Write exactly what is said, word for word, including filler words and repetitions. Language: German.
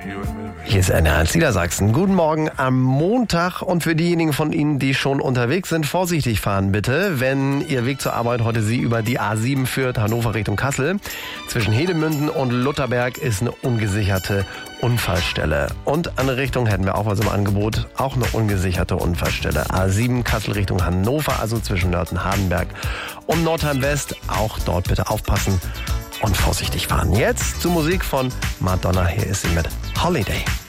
Hier ist N R eins Niedersachsen. Guten Morgen am Montag und für diejenigen von Ihnen, die schon unterwegs sind, vorsichtig fahren bitte, wenn Ihr Weg zur Arbeit heute Sie über die A sieben führt, Hannover Richtung Kassel. Zwischen Hedemünden und Lutherberg ist eine ungesicherte Unfallstelle. Und eine Richtung hätten wir auch was im Angebot, auch eine ungesicherte Unfallstelle. A sieben Kassel Richtung Hannover, also zwischen Nörten-Hardenberg und Nordheim West. Auch dort bitte aufpassen und vorsichtig fahren. Jetzt zur Musik von Madonna. Hier ist sie mit Holiday.